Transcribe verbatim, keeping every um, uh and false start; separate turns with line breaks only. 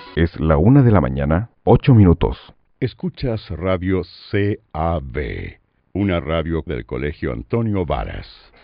Es la una de la mañana, ocho minutos.
Escuchas Radio C A B, una radio del Colegio Antonio Varas.